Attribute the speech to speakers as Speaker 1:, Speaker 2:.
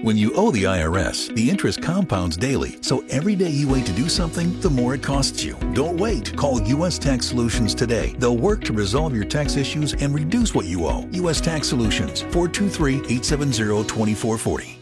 Speaker 1: When you owe the IRS, the interest compounds daily, so every day you wait to do something, the more it costs you. Don't wait. Call U.S. Tax Solutions today. They'll work to resolve your tax issues and reduce what you owe. U.S. Tax Solutions, 423-870-2440.